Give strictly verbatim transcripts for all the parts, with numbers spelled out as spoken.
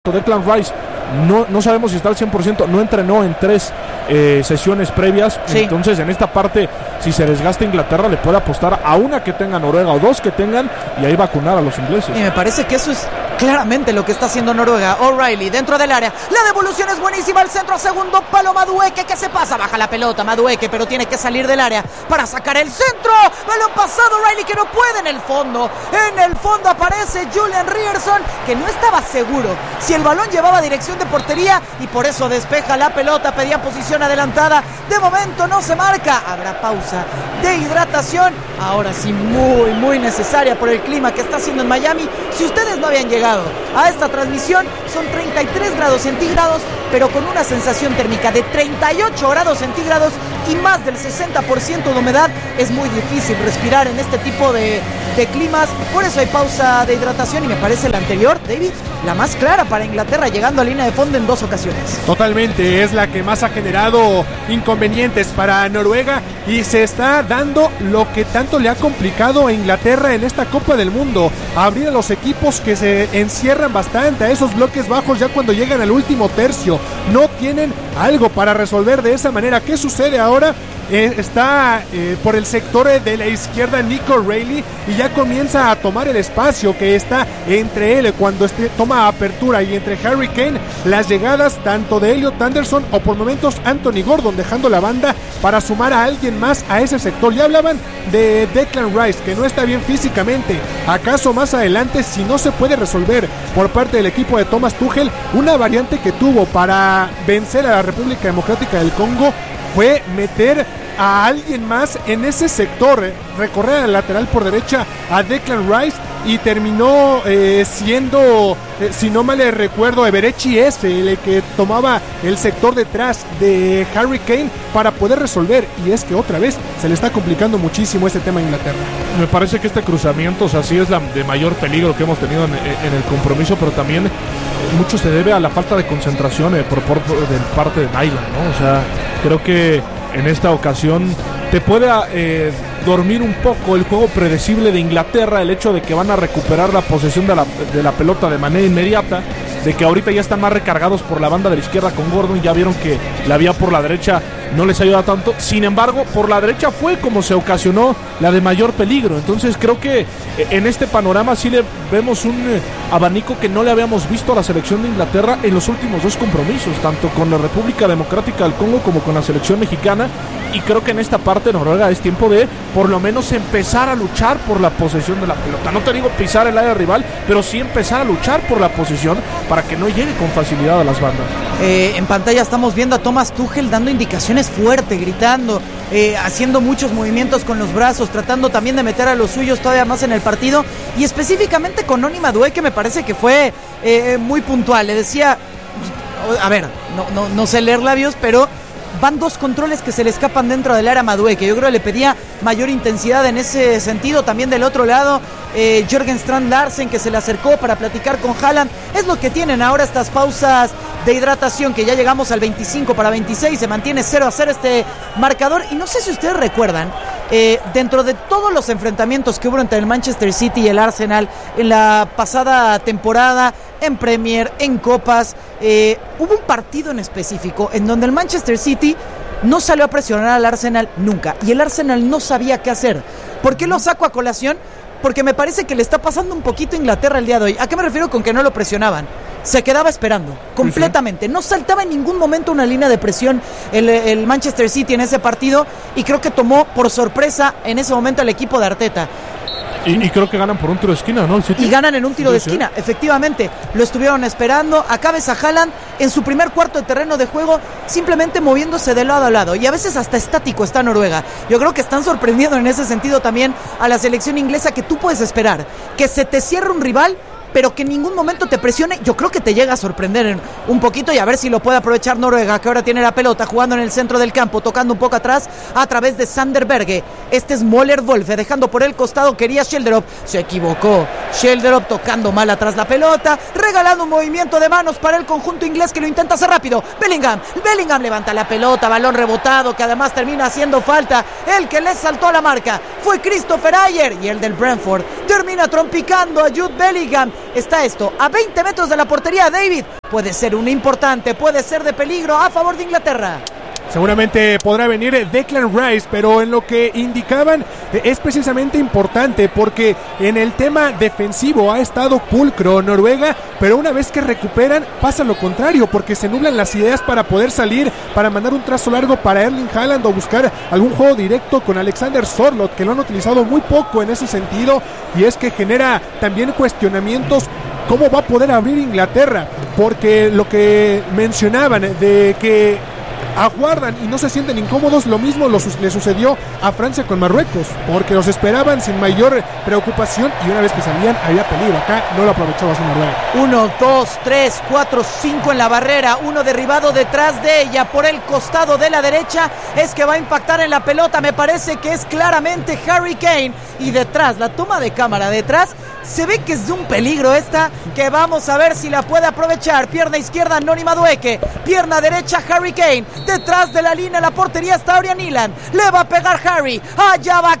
Declan Rice no, no sabemos si está al cien por ciento, no entrenó en tres eh, sesiones previas, sí. Entonces en esta parte, si se desgasta Inglaterra, le puede apostar a una que tenga Noruega o dos que tengan y ahí vacunar a los ingleses. Y me parece que eso es claramente lo que está haciendo Noruega. O'Reilly dentro del área, la devolución es buenísima, al centro, segundo palo, Madueke, que se pasa, baja la pelota Madueke, pero tiene que salir del área para sacar el centro, balón pasado, O'Reilly que no puede en el fondo, en el fondo aparece Julian Ryerson, que no estaba seguro si el balón llevaba dirección de portería y por eso despeja la pelota, pedía posición adelantada, de momento no se marca, habrá pausa de hidratación, ahora sí muy muy necesaria por el clima que está haciendo en Miami. Si ustedes no habían llegado a esta transmisión, son treinta y tres grados centígrados, pero con una sensación térmica de treinta y ocho grados centígrados y más del sesenta por ciento de humedad. Es muy difícil respirar en este tipo de, de climas, por eso hay pausa de hidratación y me parece la anterior, David, la más clara para Inglaterra, llegando a línea de fondo en dos ocasiones. Totalmente, es la que más ha generado inconvenientes para Noruega y se está dando lo que tanto le ha complicado a Inglaterra en esta Copa del Mundo, abrir a los equipos que se encierran bastante a esos bloques bajos ya cuando llegan al último tercio, no tienen algo para resolver de esa manera. ¿Qué sucede ahora? Eh, está eh, por el sector eh, de la izquierda Nico O'Reilly y ya comienza a tomar el espacio que está entre él cuando este, toma apertura y entre Harry Kane, las llegadas tanto de Elliot Anderson o por momentos Anthony Gordon dejando la banda para sumar a alguien más a ese sector. Ya hablaban de Declan Rice que no está bien físicamente, acaso más adelante si no se puede resolver por parte del equipo de Thomas Tuchel, una variante que tuvo para vencer a la República Democrática del Congo fue meter a alguien más en ese sector, eh, recorrer al lateral por derecha a Declan Rice y terminó eh, siendo, eh, si no mal le recuerdo, Eberechi ese, el que tomaba el sector detrás de Harry Kane para poder resolver, y es que otra vez se le está complicando muchísimo este tema a Inglaterra. Me parece que este cruzamiento, o sea, sí es la de mayor peligro que hemos tenido en, en el compromiso, pero también mucho se debe a la falta de concentración eh, por, por, por de parte de Nyland, ¿no? O sea, creo que en esta ocasión te puede eh, dormir un poco el juego predecible de Inglaterra, el hecho de que van a recuperar la posesión de la, de la pelota de manera inmediata, de que ahorita ya están más recargados por la banda de la izquierda con Gordon, ya vieron que la vía por la derecha no les ayuda tanto, sin embargo por la derecha fue como se ocasionó la de mayor peligro, entonces creo que en este panorama sí le vemos un eh, abanico que no le habíamos visto a la selección de Inglaterra en los últimos dos compromisos, tanto con la República Democrática del Congo como con la selección mexicana, y creo que en esta parte Noruega es tiempo de por lo menos empezar a luchar por la posesión de la pelota, no te digo pisar el área rival, pero sí empezar a luchar por la posesión para que no llegue con facilidad a las bandas. Eh, en pantalla estamos viendo a Thomas Tuchel dando indicaciones fuerte, gritando, eh, haciendo muchos movimientos con los brazos, tratando también de meter a los suyos todavía más en el partido, y específicamente con Noni Madueke, que me parece que fue eh, muy puntual. Le decía, a ver, no, no, no sé leer labios, pero van dos controles que se le escapan dentro del área Madueke. Yo creo que le pedía mayor intensidad en ese sentido. También del otro lado, eh, Jørgen Strand Larsen, que se le acercó para platicar con Haaland. Es lo que tienen ahora estas pausas de hidratación, que ya llegamos al veinticinco para veintiséis. Se mantiene cero a cero este marcador. Y no sé si ustedes recuerdan, eh, dentro de todos los enfrentamientos que hubo entre el Manchester City y el Arsenal en la pasada temporada, en Premier, en Copas, eh, hubo un partido en específico en donde el Manchester City no salió a presionar al Arsenal nunca, y el Arsenal no sabía qué hacer. ¿Por qué lo saco a colación? Porque me parece que le está pasando un poquito a Inglaterra el día de hoy. ¿A qué me refiero con que no lo presionaban? Se quedaba esperando, completamente. No saltaba en ningún momento una línea de presión el, el Manchester City en ese partido, y creo que tomó por sorpresa en ese momento al equipo de Arteta. Y, y creo que ganan por un tiro de esquina, ¿no? El City. Y ganan en un tiro de esquina, efectivamente. Lo estuvieron esperando. Acá ves a Haaland en su primer cuarto de terreno de juego, simplemente moviéndose de lado a lado. Y a veces hasta estático está Noruega. Yo creo que están sorprendiendo en ese sentido también a la selección inglesa, que tú puedes esperar que se te cierre un rival, pero que en ningún momento te presione. Yo creo que te llega a sorprender un poquito, y a ver si lo puede aprovechar Noruega, que ahora tiene la pelota jugando en el centro del campo, tocando un poco atrás a través de Sander Berge. Este es Møller Wolfe, dejando por el costado, quería Schjelderup, se equivocó. Schjelderup tocando mal atrás la pelota, regalando un movimiento de manos para el conjunto inglés, que lo intenta hacer rápido. Bellingham, Bellingham levanta la pelota, balón rebotado, que además termina haciendo falta. El que le saltó a la marca fue Christopher Ayer, y el del Brentford termina trompicando a Jude Bellingham. está esto, a veinte metros de la portería. David, puede ser un importante, puede ser de peligro a favor de Inglaterra. Seguramente podrá venir Declan Rice, pero en lo que indicaban es precisamente importante porque en el tema defensivo ha estado pulcro Noruega, pero una vez que recuperan pasa lo contrario porque se nublan las ideas para poder salir, para mandar un trazo largo para Erling Haaland o buscar algún juego directo con Alexander Sørloth, que lo han utilizado muy poco en ese sentido, y es que genera también cuestionamientos. ¿Cómo va a poder abrir Inglaterra? Porque lo que mencionaban de que aguardan y no se sienten incómodos, lo mismo lo, le sucedió a Francia con Marruecos, porque los esperaban sin mayor preocupación y una vez que salían había peligro. Acá no lo aprovechaba su Noruega. Uno, dos, tres, cuatro, cinco en la barrera, uno derribado detrás de ella por el costado de la derecha, es que va a impactar en la pelota, me parece que es claramente Harry Kane, y detrás, la toma de cámara detrás, se ve que es de un peligro esta, que vamos a ver si la puede aprovechar. Pierna izquierda Noni Madueke, pierna derecha Harry Kane, detrás de la línea la portería está Orian Niland, le va a pegar Harry, allá va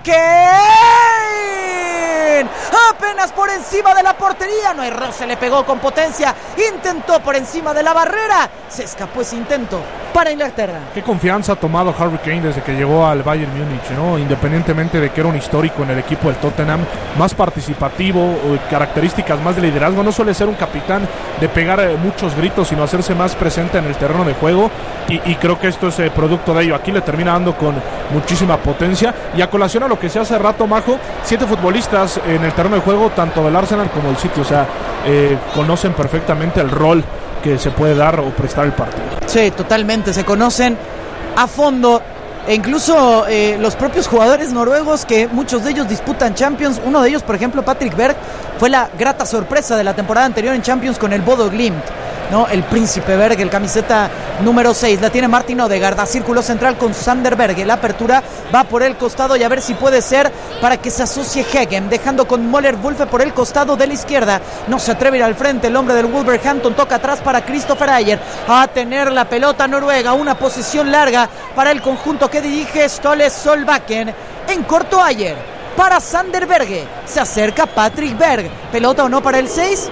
Kane, apenas por encima de la portería, no hay roce, le pegó con potencia, intentó por encima de la barrera, se escapó ese intento para Inglaterra. Qué confianza ha tomado Harry Kane desde que llegó al Bayern Múnich, ¿no? Independientemente de que era un histórico en el equipo del Tottenham, más participativo, características más de liderazgo, no suele ser un capitán de pegar muchos gritos, sino hacerse más presente en el terreno de juego, y, y creo que esto es eh, producto de ello. Aquí le termina dando con muchísima potencia, y a colación a lo que se hace rato, Majo, siete futbolistas en el terreno de juego, tanto del Arsenal como del City, o sea, eh, conocen perfectamente el rol que se puede dar o prestar el partido. Sí, totalmente, se conocen a fondo, e incluso eh, los propios jugadores noruegos, que muchos de ellos disputan Champions. Uno de ellos, por ejemplo, Patrick Berg, fue la grata sorpresa de la temporada anterior en Champions con el Bodo Glimt, ¿no? El príncipe Berg, el camiseta número seis, la tiene Martin Odegaard, a círculo central con Sander Berge, la apertura va por el costado y a ver si puede ser para que se asocie Hegem, dejando con Moller Wolfe por el costado de la izquierda, no se atreve a ir al frente el hombre del Wolverhampton, toca atrás para Christopher Ayer, a tener la pelota Noruega, una posición larga para el conjunto que dirige Ståle Solbakken, en corto Ayer, para Sander Berge, se acerca Patrick Berg, pelota o no para el seis.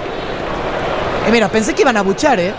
Eh, mira, pensé que iban a buchar, ¿eh?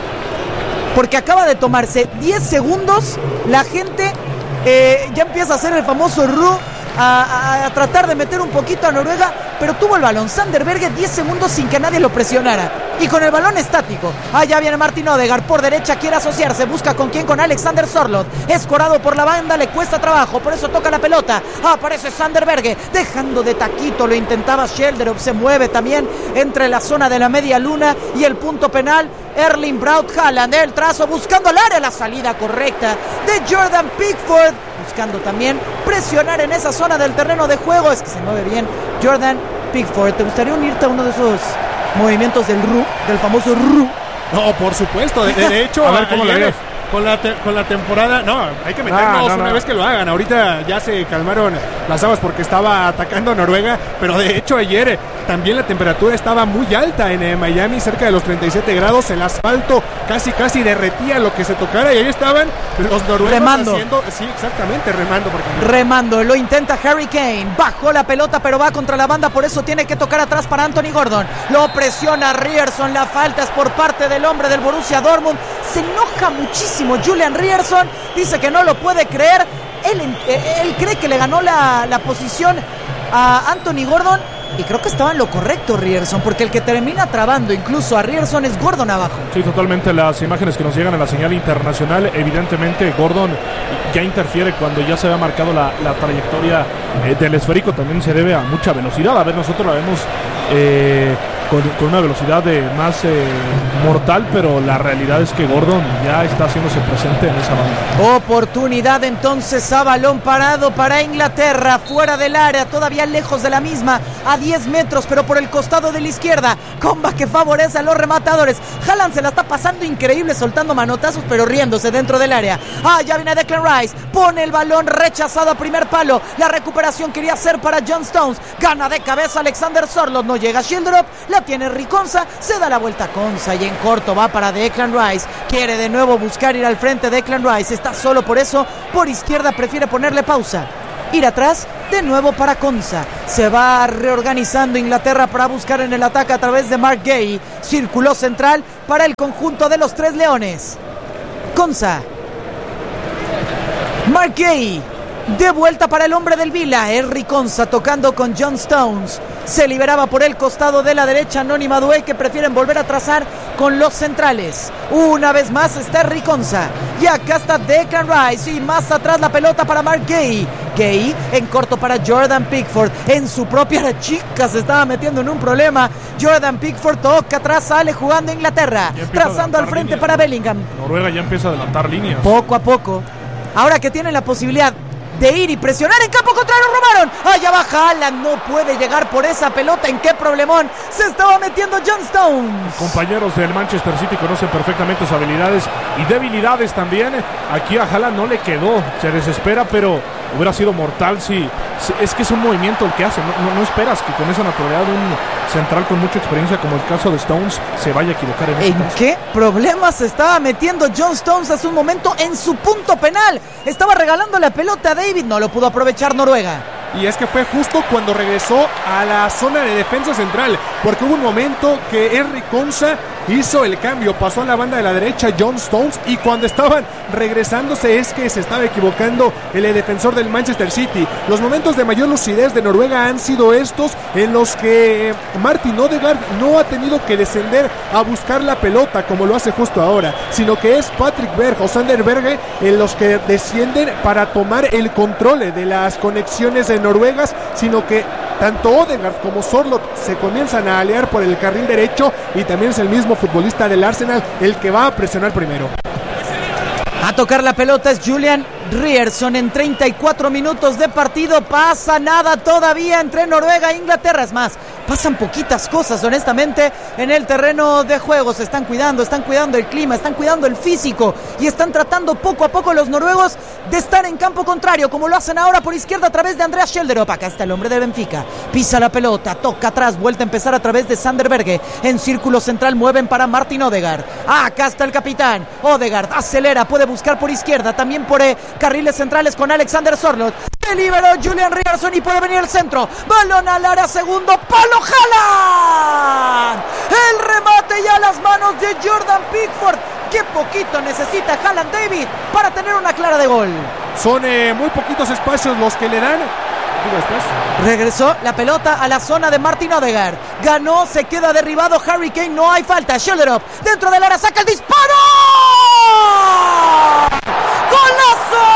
Porque acaba de tomarse diez segundos, la gente eh, ya empieza a hacer el famoso Ru, a, a, a tratar de meter un poquito a Noruega, pero tuvo el balón Sander Berge diez segundos sin que nadie lo presionara, y con el balón estático. Allá viene Martin Odegaard por derecha, quiere asociarse, busca con quién, con Alexander Sørloth, escorado por la banda, le cuesta trabajo, por eso toca la pelota, aparece Sander Berge, dejando de taquito, lo intentaba Schjelderup, se mueve también entre la zona de la media luna y el punto penal. Erling Braut Haaland, el trazo buscando el área, la salida correcta de Jordan Pickford, buscando también presionar en esa zona del terreno de juego, es que se mueve bien Jordan Pickford. ¿Te gustaría unirte a uno de esos movimientos del Ru, del famoso Ru? No, por supuesto, de, de hecho, a ver cómo le ves. Con la, te, con la temporada, no, hay que meternos no, no, una no. vez que lo hagan. Ahorita ya se calmaron las aguas porque estaba atacando a Noruega, pero de hecho ayer eh, también la temperatura estaba muy alta en eh, Miami, cerca de los treinta y siete grados, el asfalto casi casi derretía lo que se tocara y ahí estaban los noruegos remando. haciendo, sí, exactamente, remando. Porque... Remando, lo intenta Harry Kane, bajó la pelota pero va contra la banda, por eso tiene que tocar atrás para Anthony Gordon, lo presiona Ryerson, la falta es por parte del hombre del Borussia Dortmund, se enoja muchísimo Julian Ryerson, dice que no lo puede creer, él, él cree que le ganó la, la posición a Anthony Gordon, y creo que estaba en lo correcto Ryerson, porque el que termina trabando incluso a Ryerson es Gordon abajo. Sí, totalmente, las imágenes que nos llegan a la señal internacional, evidentemente Gordon ya interfiere cuando ya se había marcado la, la trayectoria eh, del esférico, también se debe a mucha velocidad. A ver, nosotros la vemos eh, con, con una velocidad de más eh, mortal, pero la realidad es que Gordon ya está haciéndose presente en esa banda. Oportunidad entonces a balón parado para Inglaterra, fuera del área, todavía lejos de la misma, a diez metros, pero por el costado de la izquierda, comba que favorece a los rematadores. Haaland se la está pasando increíble, soltando manotazos, pero riéndose dentro del área. Ah, ya viene Declan Rice, pone el balón rechazado a primer palo, la recuperación quería ser para John Stones, gana de cabeza Alexander Sørloth, no llega Schjelderup, la tiene Riconza, se da la vuelta Konsa y en corto va para Declan Rice, quiere de nuevo buscar ir al frente Declan Rice, está solo, por eso por izquierda prefiere ponerle pausa, ir atrás, de nuevo para Konsa. Se va reorganizando Inglaterra para buscar en el ataque a través de Mark Gay. Círculo central para el conjunto de los Tres Leones. Konsa. Mark Gay. De vuelta para el hombre del Vila. Henry Konsa tocando con John Stones. Se liberaba por el costado de la derecha Noni Madueke, que prefieren volver a trazar con los centrales. Una vez más está Henry Konsa. Y acá está Declan Rice. Y más atrás la pelota para Mark Gay. Gay en corto para Jordan Pickford. En su propia chica se estaba metiendo en un problema. Jordan Pickford toca atrás, sale jugando Inglaterra. Trazando al frente líneas para Bellingham. Noruega ya empieza a adelantar líneas. Poco a poco. Ahora que tienen la posibilidad de ir y presionar en campo contrario, robaron. Allá va Haaland, no puede llegar por esa pelota. ¿En qué problemón se estaba metiendo John Stones? Compañeros del Manchester City conocen perfectamente sus habilidades y debilidades también. Aquí a Haaland no le quedó, se desespera, pero hubiera sido mortal si, si es que es un movimiento el que hace. No, no, no esperas que con esa naturalidad de un central con mucha experiencia como el caso de Stones se vaya a equivocar en, ¿En qué problemas se estaba metiendo John Stones hace un momento en su punto penal? Estaba regalando la pelota a David, no lo pudo aprovechar Noruega. Y es que fue justo cuando regresó a la zona de defensa central, porque hubo un momento que Henry Konsa hizo el cambio, pasó a la banda de la derecha John Stones, y cuando estaban regresándose es que se estaba equivocando el defensor del Manchester City. Los momentos de mayor lucidez de Noruega han sido estos, en los que Martin Odegaard no ha tenido que descender a buscar la pelota como lo hace justo ahora, sino que es Patrick Berg o Sander Berge en los que descienden para tomar el control de las conexiones de noruegas, sino que tanto Odegaard como Sorloth se comienzan a aliar por el carril derecho, y también es el mismo futbolista del Arsenal el que va a presionar primero. A tocar la pelota es Julian Ryerson en treinta y cuatro minutos de partido. Pasa nada todavía entre Noruega e Inglaterra. Es más, pasan poquitas cosas honestamente en el terreno de juego. Se están cuidando, están cuidando el clima, están cuidando el físico y están tratando poco a poco los noruegos de estar en campo contrario, como lo hacen ahora por izquierda a través de Andreas Schjelderup. Acá está el hombre de Benfica, pisa la pelota, toca atrás, vuelta a empezar a través de Sander Berge. En círculo central mueven para Martin Odegaard. Acá está el capitán Odegaard, acelera, puede buscar por izquierda, también por eh, carriles centrales con Alexander Sorloth. Se liberó Julian Ryerson y puede venir el centro. Balón al área, segundo palo, Haaland. El remate ya a las manos de Jordan Pickford. Qué poquito necesita Haaland, David, para tener una clara de gol. Son eh, muy poquitos espacios los que le dan. Regresó la pelota a la zona de Martin Odegaard. Ganó, se queda derribado Harry Kane, no hay falta. Schjelderup dentro del área, saca el disparo. ¡Golazo!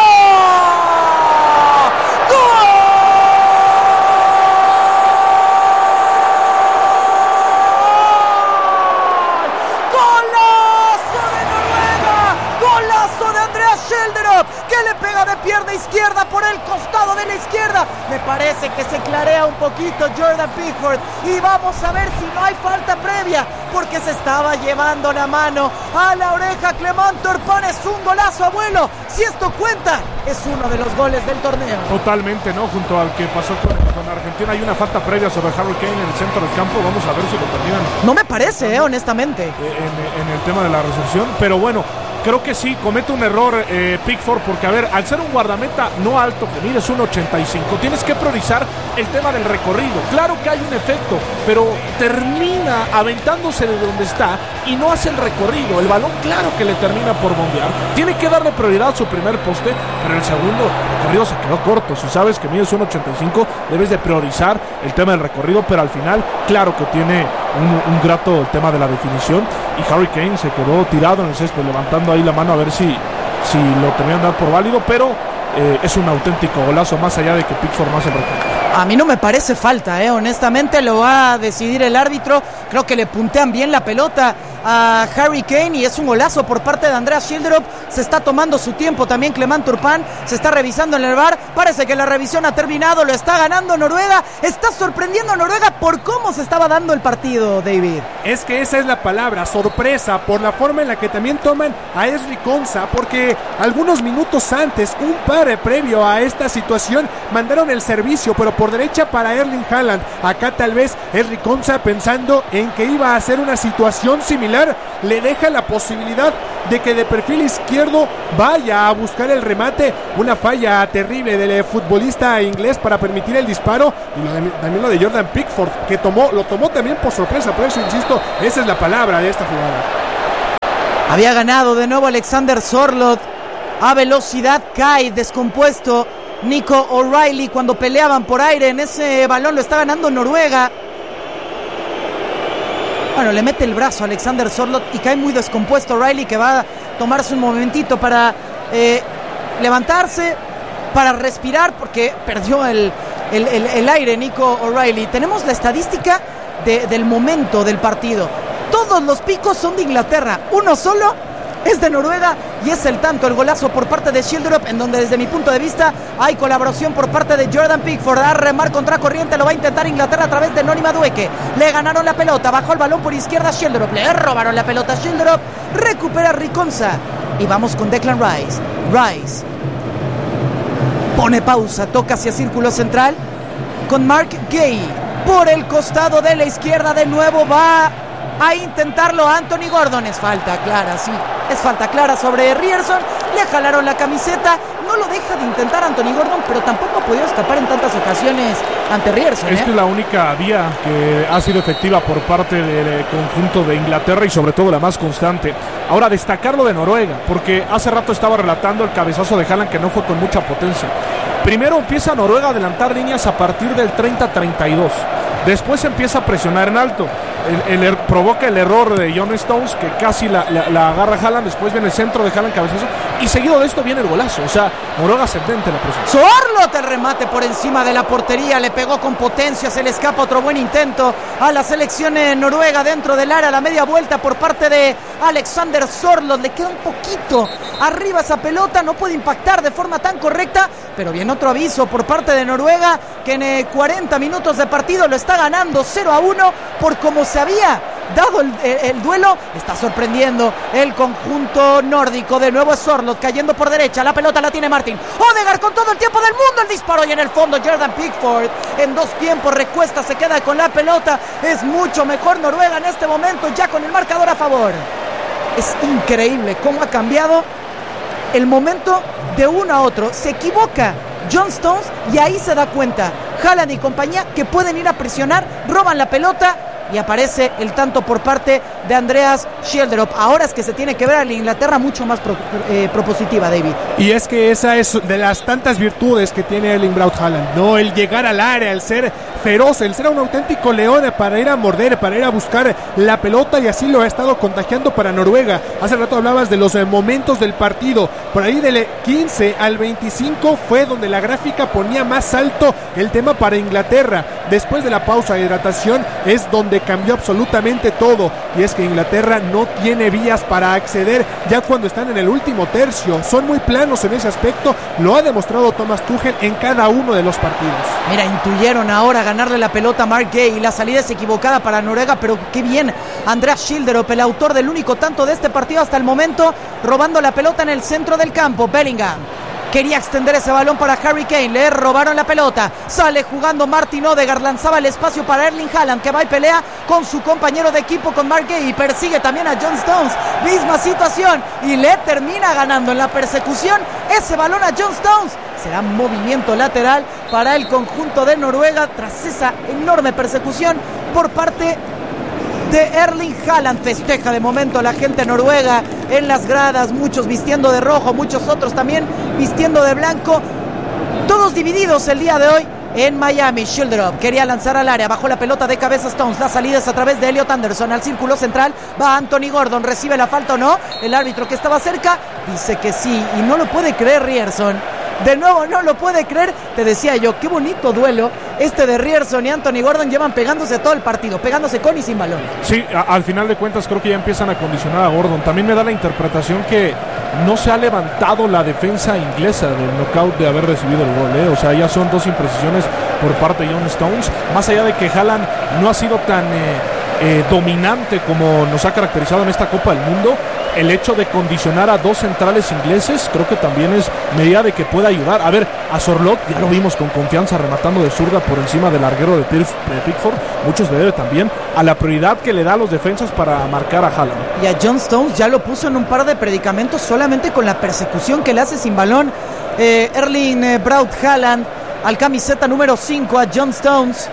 Que le pega de pierna izquierda por el costado de la izquierda. Me parece que se clarea un poquito Jordan Pickford. Y vamos a ver si no hay falta previa, porque se estaba llevando la mano a la oreja Clement Turpin. Es un golazo, abuelo. Si esto cuenta, es uno de los goles del torneo. Totalmente, ¿no? Junto al que pasó con, con Argentina, hay una falta previa sobre Harry Kane en el centro del campo. Vamos a ver si lo terminan. No me parece, eh, honestamente. En, en el tema de la recepción, pero bueno, creo que sí, comete un error eh, Pickford, porque a ver, al ser un guardameta no alto, que mides uno ochenta y cinco, tienes que priorizar el tema del recorrido. Claro que hay un efecto, pero termina aventándose de donde está y no hace el recorrido. El balón claro que le termina por bombear. Tiene que darle prioridad a su primer poste, pero el segundo recorrido se quedó corto. Si sabes que mides uno ochenta y cinco, debes de priorizar el tema del recorrido, pero al final, claro que tiene un, un grato el tema de la definición, y Harry Kane se quedó tirado en el césped, levantando ahí la mano a ver si, si lo tenían dar por válido, pero eh, es un auténtico golazo, más allá de que Pickford no hace el recorrido. A mí no me parece falta, eh, honestamente lo va a decidir el árbitro. Creo que le puntean bien la pelota a Harry Kane y es un golazo por parte de Andreas Schjelderup. Se está tomando su tiempo también Clement Turpin, se está revisando en el V A R. Parece que la revisión ha terminado, lo está ganando Noruega. Está sorprendiendo a Noruega por cómo se estaba dando el partido, David. Es que esa es la palabra, sorpresa, por la forma en la que también toman a Henry Konsa, porque algunos minutos antes, un par previo a esta situación, mandaron el servicio, pero por derecha para Erling Haaland. Acá tal vez Henry Konsa, pensando en que iba a hacer una situación similar, le deja la posibilidad de que de perfil izquierdo vaya a buscar el remate, una falla terrible del futbolista inglés para permitir el disparo, y lo de, también lo de Jordan Pickford, que tomó, lo tomó también por sorpresa. Por eso insisto, esa es la palabra de esta jugada. Había ganado de nuevo Alexander Sørloth, a velocidad cae descompuesto Nico O'Reilly cuando peleaban por aire. En ese balón lo está ganando Noruega. Bueno, le mete el brazo a Alexander Sørloth y cae muy descompuesto O'Reilly, que va a tomarse un momentito para eh, levantarse, para respirar, porque perdió el, el, el, el aire Nico O'Reilly. Tenemos la estadística de, del momento del partido. Todos los picos son de Inglaterra, uno solo es de Noruega y es el tanto, el golazo por parte de Schjelderup, en donde desde mi punto de vista hay colaboración por parte de Jordan Pickford. A remar contra corriente, lo va a intentar Inglaterra a través de Noni Madueke. Le ganaron la pelota, bajó el balón por izquierda Schjelderup, le robaron la pelota a Schjelderup, recupera Riconza y vamos con Declan Rice. Rice pone pausa, toca hacia círculo central con Mark Gay por el costado de la izquierda. De nuevo va a intentarlo Anthony Gordon. Es falta clara, sí, es falta clara sobre Ryerson. Le jalaron la camiseta. No lo deja de intentar Anthony Gordon, pero tampoco ha podido escapar en tantas ocasiones ante Ryerson. Esta ¿eh? es la única vía que ha sido efectiva por parte del conjunto de Inglaterra y sobre todo la más constante. Ahora, destacar lo de Noruega, porque hace rato estaba relatando el cabezazo de Haaland, que no fue con mucha potencia. Primero empieza Noruega a adelantar líneas a partir del treinta treinta y dos. Después empieza a presionar en alto. El, el, provoca el error de John Stones, que casi la, la, la agarra Haaland. Después viene el centro de Haaland, cabezazo, y seguido de esto viene el golazo. O sea, Noruega ascendente en la presión. Sørloth, el remate por encima de la portería, le pegó con potencia, se le escapa otro buen intento a la selección noruega dentro del área. La media vuelta por parte de Alexander Sørloth, le queda un poquito arriba esa pelota, no puede impactar de forma tan correcta, pero viene otro aviso por parte de Noruega, que en eh, cuarenta minutos de partido lo está ganando cero a uno por como se había dado el, el, el duelo. Está sorprendiendo el conjunto nórdico. De nuevo es Sørloth cayendo por derecha, la pelota la tiene Martin Odegaard con todo el tiempo del mundo, el disparo, y en el fondo Jordan Pickford en dos tiempos recuesta, se queda con la pelota. Es mucho mejor Noruega en este momento, ya con el marcador a favor. Es increíble cómo ha cambiado el momento de uno a otro. Se equivoca John Stones y ahí se da cuenta Haaland y compañía que pueden ir a presionar, roban la pelota y aparece el tanto por parte de Andreas Schjelderup. Ahora es que se tiene que ver a la Inglaterra mucho más pro, eh, propositiva, David. Y es que esa es de las tantas virtudes que tiene Erling Braut Haaland, ¿no? El llegar al área, el ser feroz, el ser un auténtico león para ir a morder, para ir a buscar la pelota, y así lo ha estado contagiando para Noruega. Hace rato hablabas de los eh, momentos del partido. Por ahí del quince al veinticinco fue donde la gráfica ponía más alto el tema para Inglaterra. Después de la pausa de hidratación es donde cambió absolutamente todo, y es que Inglaterra no tiene vías para acceder ya cuando están en el último tercio. Son muy planos en ese aspecto, lo ha demostrado Thomas Tuchel en cada uno de los partidos. Mira, intuyeron ahora ganarle la pelota a Mark Gay y la salida es equivocada para Noruega, pero qué bien Andreas Schjelderup, el autor del único tanto de este partido hasta el momento, robando la pelota en el centro del campo. Bellingham quería extender ese balón para Harry Kane, le robaron la pelota, sale jugando Martin Odegaard, lanzaba el espacio para Erling Haaland, que va y pelea con su compañero de equipo, con Mark Gay, y persigue también a John Stones, misma situación, y le termina ganando en la persecución ese balón a John Stones. Será movimiento lateral para el conjunto de Noruega tras esa enorme persecución por parte de Erling Haaland. Festeja de momento la gente noruega en las gradas, muchos vistiendo de rojo, muchos otros también vistiendo de blanco, todos divididos el día de hoy en Miami. Schjelderup quería lanzar al área, bajó la pelota de cabeza Stones, la salida es a través de Elliot Anderson, al círculo central va Anthony Gordon, recibe la falta o no, el árbitro que estaba cerca dice que sí, y no lo puede creer Ryerson. De nuevo no lo puede creer, te decía yo, qué bonito duelo este de Ryerson y Anthony Gordon, llevan pegándose todo el partido, pegándose con y sin balón. Sí, a, al final de cuentas creo que ya empiezan a condicionar a Gordon. También me da la interpretación que no se ha levantado la defensa inglesa del knockout de haber recibido el gol, ¿eh? O sea, ya son dos imprecisiones por parte de John Stones, más allá de que Haaland no ha sido tan... Eh, Eh, dominante como nos ha caracterizado en esta Copa del Mundo. el hecho de condicionar a dos centrales ingleses creo que también es medida de que pueda ayudar. A ver, a Sorloth ya lo vimos con confianza rematando de zurda por encima del larguero de, Tirf, de Pickford. Mucho se debe también a la prioridad que le da a los defensas para marcar a Haaland. Y a John Stones ya lo puso en un par de predicamentos solamente con la persecución que le hace sin balón eh, Erling eh, Braut Haaland al camiseta número cinco, a John Stones,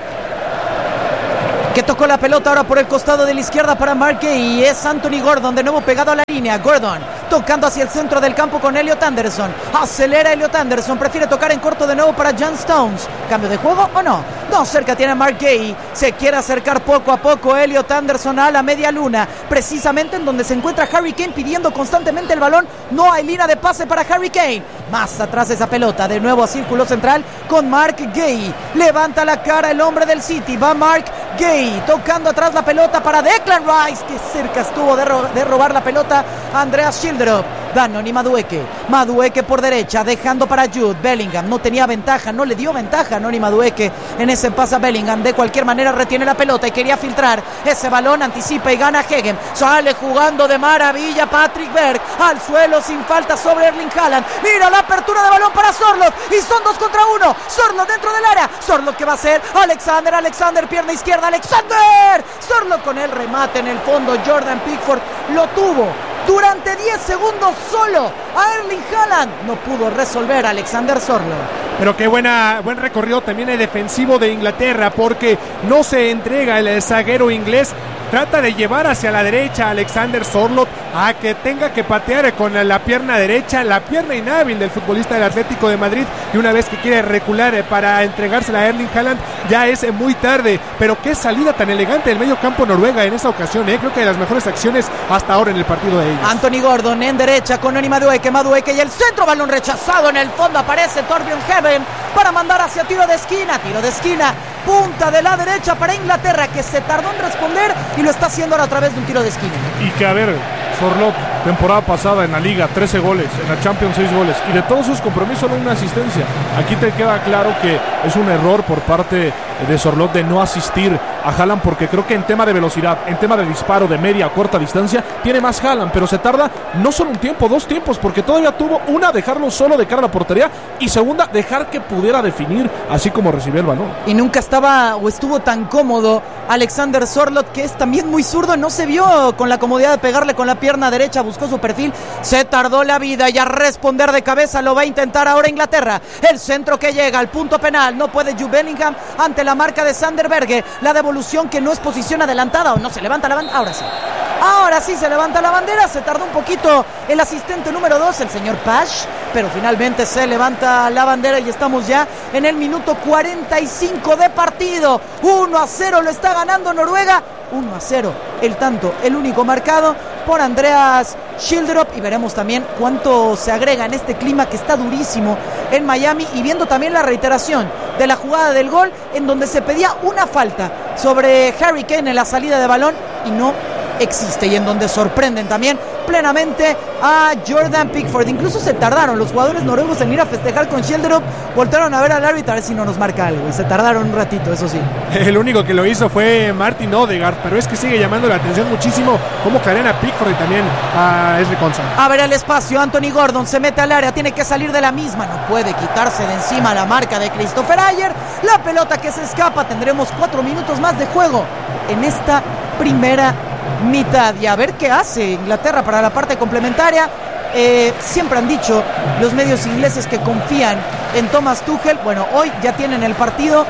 que tocó la pelota ahora por el costado de la izquierda para Mark Gay, y es Anthony Gordon de nuevo pegado a la línea. Gordon tocando hacia el centro del campo con Elliot Anderson. Acelera Elliot Anderson, prefiere tocar en corto de nuevo para John Stones. ¿Cambio de juego o no? No, cerca tiene a Mark Gay. Se quiere acercar poco a poco Elliot Anderson a la media luna, precisamente en donde se encuentra Harry Kane pidiendo constantemente el balón. No hay línea de pase para Harry Kane. Más atrás esa pelota, de nuevo a círculo central con Mark Gay. Levanta la cara el hombre del City, va Mark Gay, tocando atrás la pelota para Declan Rice, que cerca estuvo de, ro- de robar la pelota a Andreas Schildrup. Danoni Madueke, Madueke por derecha, dejando para Jude Bellingham. No tenía ventaja, no le dio ventaja a Noni Madueke en ese pase a Bellingham. De cualquier manera retiene la pelota y quería filtrar ese balón, anticipa y gana Hegem. Sale jugando de maravilla Patrick Berg, al suelo sin falta sobre Erling Haaland. Mira la apertura de balón para Sorloth y son dos contra uno. Sorloth dentro del área. Sorloth, ¿qué va a hacer? Alexander, Alexander, pierna izquierda, Alexander. Sorloth con el remate en el fondo. Jordan Pickford lo tuvo durante diez segundos solo a Erling Haaland. No pudo resolver Alexander Sorloth. Pero qué buena, buen recorrido también el defensivo de Inglaterra, porque no se entrega el zaguero inglés. Trata de llevar hacia la derecha a Alexander Sorloth a que tenga que patear con la pierna derecha, la pierna inhábil del futbolista del Atlético de Madrid, y una vez que quiere recular para entregársela a Erling Haaland ya es muy tarde. Pero qué salida tan elegante del medio campo Noruega en esa ocasión, ¿eh? Creo que de las mejores acciones hasta ahora en el partido de ellos. Anthony Gordon en derecha con Noni Madueke, Madueke y el centro, balón rechazado en el fondo, aparece Torbjörn Hegem para mandar hacia tiro de esquina, tiro de esquina, punta de la derecha para Inglaterra, que se tardó en responder y lo está haciendo ahora a través de un tiro de esquina. Y que a ver, Sorloth, temporada pasada en la Liga, trece goles, en la Champions seis goles, y de todos sus compromisos solo una asistencia. Aquí te queda claro que es un error por parte de Sorloth de no asistir a Haaland, porque creo que en tema de velocidad, en tema de disparo de media o corta distancia, tiene más Haaland, pero se tarda no solo un tiempo, dos tiempos, porque todavía tuvo una, dejarlo solo de cara a la portería, y segunda, dejar que pudiera definir así como recibió el balón. Y nunca estaba o estuvo tan cómodo Alexander Sorloth, que es también muy zurdo, no se vio con la comodidad de pegarle con la pierna derecha, buscó su perfil, se tardó la vida, y a responder de cabeza lo va a intentar ahora Inglaterra. El centro que llega al punto penal, no puede Jude Bellingham ante la marca de Sander Berge, la devolución que no es posición adelantada, o no se levanta la bandera, ahora sí. Ahora sí se levanta la bandera, se tardó un poquito el asistente número dos, el señor Pash, pero finalmente se levanta la bandera y estamos ya en el minuto cuarenta y cinco de partido. uno a cero lo está ganando Noruega, uno a cero el tanto, el único marcado por Andreas Schildrup, y veremos también cuánto se agrega en este clima que está durísimo en Miami, y viendo también la reiteración de la jugada del gol en donde se pedía una falta sobre Harry Kane en la salida de balón y no existe, y en donde sorprenden también plenamente a Jordan Pickford. Incluso se tardaron los jugadores noruegos en ir a festejar con Schildrup, voltaron a ver al árbitro a ver si no nos marca algo, y se tardaron un ratito, eso sí. El único que lo hizo fue Martin Odegaard, pero es que sigue llamando la atención muchísimo cómo caen a Pickford y también a Ezri Konsa. A ver el espacio, Anthony Gordon se mete al área, tiene que salir de la misma, no puede quitarse de encima la marca de Christopher Ayer, la pelota que se escapa. Tendremos cuatro minutos más de juego en esta primera mitad, y a ver qué hace Inglaterra para la parte complementaria. Eh, siempre han dicho los medios ingleses que confían en Thomas Tuchel. Bueno, hoy ya tienen el partido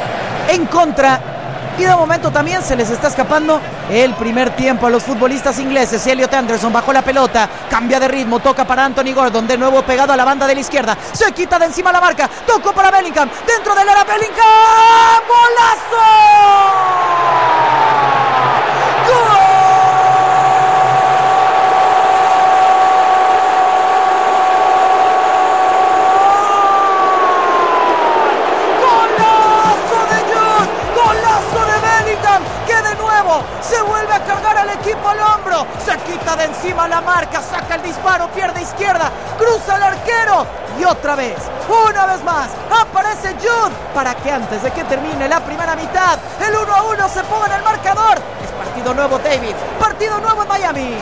en contra, y de momento también se les está escapando el primer tiempo a los futbolistas ingleses. Elliot Anderson bajó la pelota, cambia de ritmo, toca para Anthony Gordon, de nuevo pegado a la banda de la izquierda, se quita de encima la marca, tocó para Bellingham, dentro del área Bellingham, ¡golazo! Se vuelve a cargar al equipo al hombro, se quita de encima la marca, saca el disparo, pierde izquierda, cruza el arquero, y otra vez, una vez más, aparece Jude para que antes de que termine la primera mitad, el uno a uno se ponga en el marcador. Es partido nuevo, David, partido nuevo en Miami.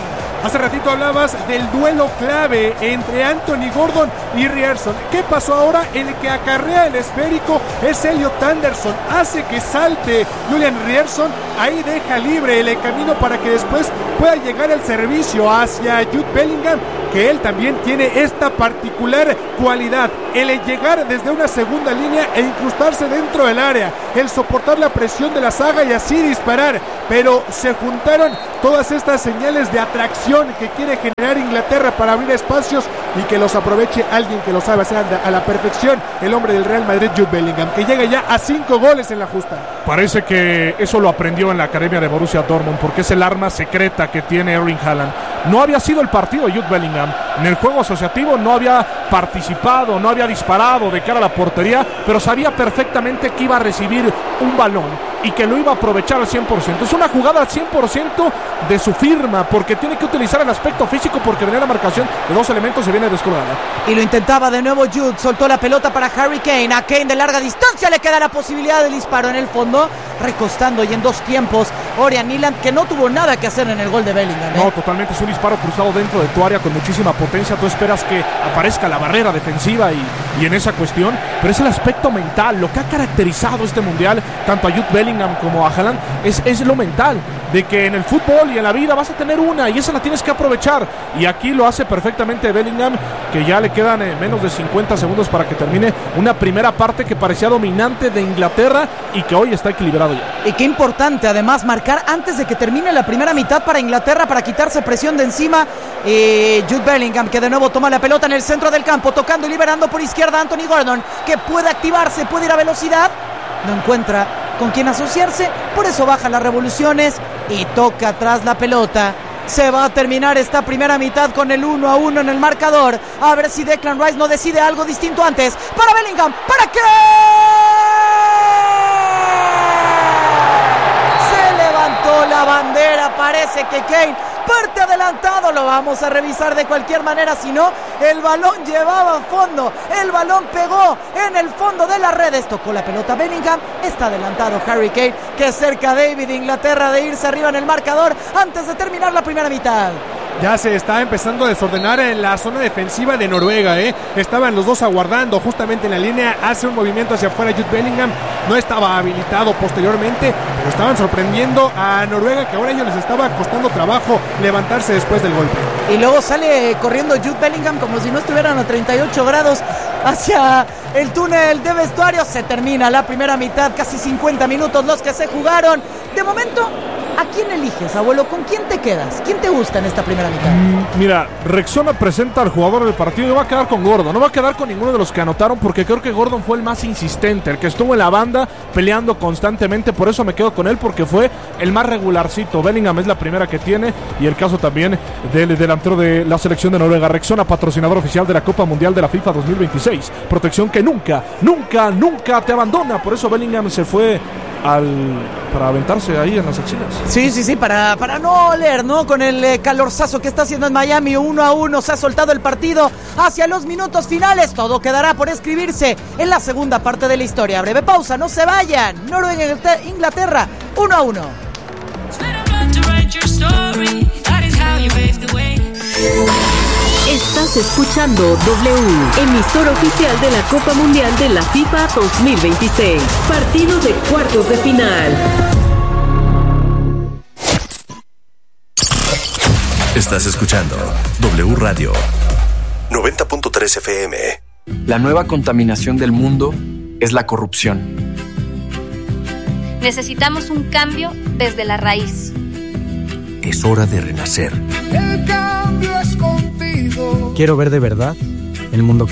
Hace ratito hablabas del duelo clave entre Anthony Gordon y Ryerson. ¿Qué pasó ahora? El que acarrea el esférico es Elliot Anderson. Hace que salte Julian Ryerson. Ahí deja libre el camino para que después pueda llegar el servicio hacia Jude Bellingham, que él también tiene esta particular cualidad, el llegar desde una segunda línea e incrustarse dentro del área, el soportar la presión de la saga y así disparar. Pero se juntaron todas estas señales de atracción que quiere generar Inglaterra para abrir espacios y que los aproveche alguien que lo sabe hacer a la perfección, el hombre del Real Madrid, Jude Bellingham, que llega ya a cinco goles en la justa. Parece que eso lo aprendió en la academia de Borussia Dortmund, porque es el arma secreta que tiene Erling Haaland. No había sido el partido de Jude Bellingham. En el juego asociativo no había participado, no había disparado de cara a la portería, pero sabía perfectamente que iba a recibir un balón y que lo iba a aprovechar al cien por ciento. Es una jugada al cien por ciento de su firma, porque tiene que utilizar el aspecto físico, porque venía la marcación de dos elementos, se viene descolgada. Y lo intentaba de nuevo Jude, soltó la pelota para Harry Kane. A Kane de larga distancia le queda la posibilidad del disparo en el fondo, recostando y en dos tiempos Orian Nyland, que no tuvo nada que hacer en el gol de Bellingham, ¿eh? No, totalmente, es un disparo cruzado dentro de tu área con muchísima potencia. Tú esperas que aparezca la barrera defensiva y, y en esa cuestión, pero es el aspecto mental, lo que ha caracterizado este mundial, tanto a Jude Bellingham como a Haaland, es, es lo mental, de que en el fútbol y en la vida vas a tener una y esa la tienes que aprovechar, y aquí lo hace perfectamente Bellingham, que ya le quedan eh, menos de cincuenta segundos para que termine una primera parte que parecía dominante de Inglaterra y que hoy está equilibrado ya. Y qué importante además marcar antes de que termine la primera mitad para Inglaterra, para quitarse presión de encima. eh, Jude Bellingham, que de nuevo toma la pelota en el centro del campo, tocando y liberando por izquierda a Anthony Gordon, que puede activarse, puede ir a velocidad, no encuentra con quién asociarse, por eso baja las revoluciones y toca atrás la pelota. Se va a terminar esta primera mitad con el uno a uno en el marcador. A ver si Declan Rice no decide algo distinto antes. Para Bellingham, ¿para qué? Se levantó la bandera, parece que Kane parte adelantado, lo vamos a revisar de cualquier manera, si no, el balón llevaba a fondo, el balón pegó en el fondo de las redes, tocó la pelota Bellingham, está adelantado Harry Kane, que cerca David de Inglaterra de irse arriba en el marcador antes de terminar la primera mitad. Ya se está empezando a desordenar en la zona defensiva de Noruega, ¿eh? Estaban los dos aguardando justamente en la línea, hace un movimiento hacia afuera Jude Bellingham, no estaba habilitado posteriormente, pero estaban sorprendiendo a Noruega, que ahora a ellos les estaba costando trabajo levantarse después del golpe. Y luego sale corriendo Jude Bellingham como si no estuvieran a treinta y ocho grados hacia el túnel de vestuarios. Se termina la primera mitad, casi cincuenta minutos los que se jugaron. De momento, ¿a quién eliges, abuelo? ¿Con quién te quedas? ¿Quién te gusta en esta primera mitad? Mm, mira, Rexona presenta al jugador del partido y va a quedar con Gordon. No va a quedar con ninguno de los que anotaron, porque creo que Gordon fue el más insistente, el que estuvo en la banda peleando constantemente. Por eso me quedo con él, porque fue el más regularcito. Bellingham es la primera que tiene, y el caso también del delantero de la selección de Noruega. Rexona, patrocinador oficial de la Copa Mundial de la FIFA dos mil veintiséis. Protección que nunca, nunca, nunca te abandona. Por eso Bellingham se fue al para aventarse ahí en las axilas. Sí, sí, sí, para, para no oler, ¿no? Con el eh, calorzazo que está haciendo en Miami, uno a uno, se ha soltado el partido hacia los minutos finales. Todo quedará por escribirse en la segunda parte de la historia. Breve pausa, no se vayan. Noruega, Inglaterra, uno a uno. Estás escuchando W, emisor oficial de la Copa Mundial de la FIFA dos mil veintiséis. Partido de cuartos de final. Estás escuchando W Radio noventa punto tres F M. La nueva contaminación del mundo es la corrupción. Necesitamos un cambio desde la raíz. Es hora de renacer. El cambio es contigo. Quiero ver de verdad el mundo cambiar.